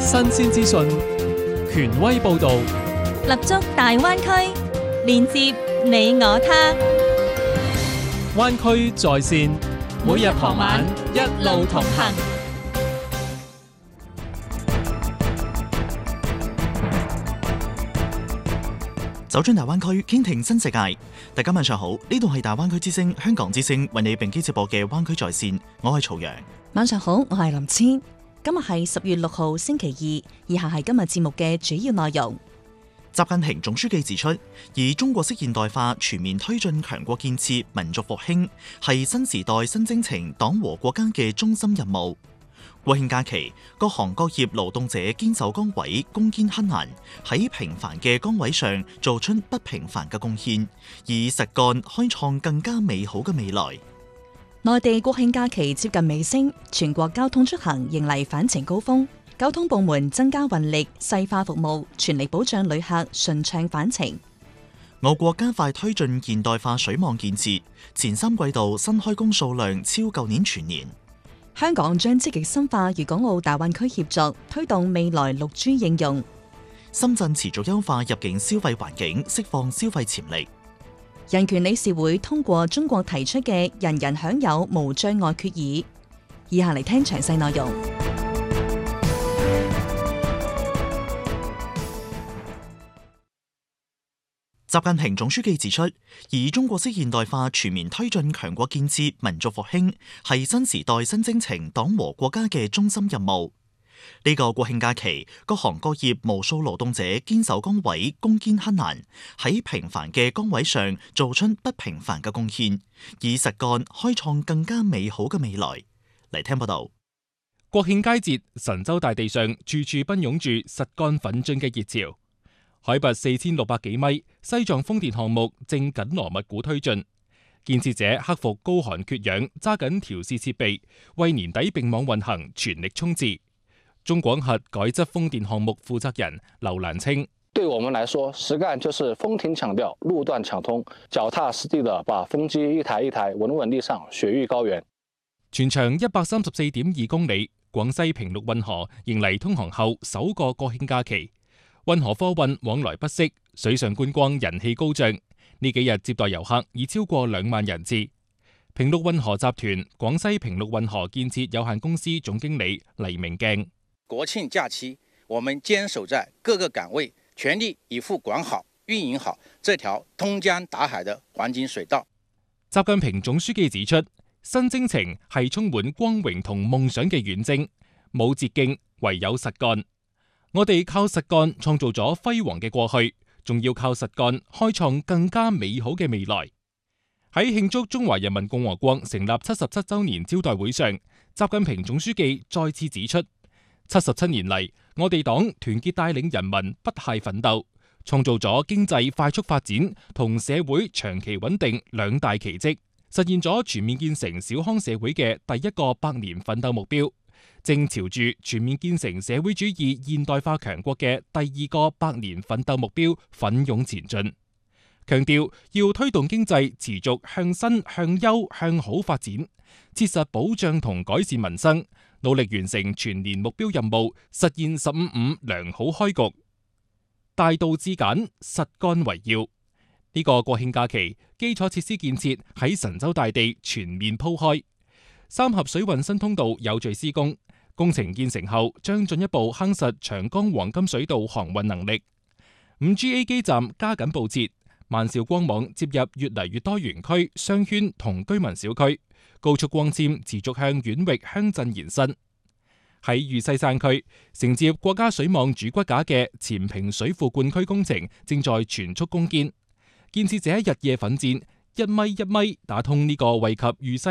新鮮資訊，權威報導， 立足大灣區，連接你我他。 灣區在線，每日傍晚一路同行。 走進大灣區，傾聽新世界。大家晚上好，呢度係大灣區之聲、香港之聲為你並機直播嘅灣區在線，我係曹陽。 晚上好，我係林千。今日係10月6號星期二，以下係今日節目嘅主要內容。 習近平總書記指出，以中國式現代化全面推進強國建設、民族復興，係新時代新征程黨和國家嘅中心任務。國慶假期，各行各業勞動者堅守崗位，攻堅克難，喺平凡嘅崗位上做出不平凡嘅貢獻，以實幹開創更加美好嘅未來。 內地國慶假期接近尾聲，全國交通出行迎嚟返程高峰，交通部門增加運力，細化服務，全力保障旅客順暢返程。 我國加快推進現代化水網建設，前3季度新開工數量超舊年全年。 香港將積極深化粵港澳大灣區協作，推動未來6G 應用。 深圳持續優化入境消費環境，釋放消費潛力。 人權理事會通過中國提出嘅人人享有無障礙決議。以下嚟聽詳細內容。 習近平總書記指出，以中國式現代化全面推進強國建設、民族復興，係新時代新征程黨和國家嘅中心任務。呢個國慶假期，各行各業無數勞動者堅守崗位，攻堅克難，喺平凡嘅崗位上做出不平凡嘅貢獻，以實幹開創更加美好嘅未來。嚟聽報道。 國慶佳節，神州大地上處處奔湧住實幹奮進嘅熱潮。海拔4600幾米，西藏風電項目正緊鑼密鼓推進，建設者克服高寒缺氧，揸緊調試設備，為年底並網運行全力衝刺。中廣核改質風電項目負責人劉蘭清： 對我們來說，實幹就是風停搶掉，路段搶通，腳踏實地地把風機一台一台穩穩地上雪域高原。 全長134.2公里，廣西平陸運河迎嚟通航後首個國慶假期。運河貨運往來不息，水上觀光人氣高漲。呢幾日接待遊客已超過2萬人次。平陸運河集團廣西平陸運河建設有限公司總經理黎明鏡： 國慶假期，我們堅守在各個崗位，全力以赴管好、運營好這條通江達海的黃金水道。 習近平總書記指出，新征程係充滿光榮同夢想嘅遠征，冇捷徑，唯有實幹。我哋靠實幹創造咗輝煌嘅過去，仲要靠實幹開創更加美好嘅未來。喺慶祝中華人民共和國成立77週年招待會上，習近平總書記再次指出，77年嚟，我哋黨團結帶領人民不懈奮鬥，創造咗經濟快速發展同社會長期穩定2大奇蹟，實現咗全面建成小康社會嘅第一個100年奮鬥目標，正朝住全面建成社會主義現代化強國嘅第2個100年奮鬥目標奮勇前進。強調要推動經濟持續向新、向優、向好發展，切實保障同改善民生，努力完成全年目標任務，實現15-5良好開局。大道至簡，實幹為要。呢個國慶假期，基礎設施建設喺神州大地全面鋪開。三峽水運新通道有序施工，工程建成後將進一步夯實長江黃金水道航運能力。5G 基站加緊佈設，萬兆光網接入越嚟越多園區、商圈同居民小區，高速光纖持續向縣域鄉鎮延伸。喺豫西山區，承接國家水網主骨架嘅前坪水庫灌區工程正在全速攻堅，建設者日夜奮戰，一米一米打通呢個惠及豫西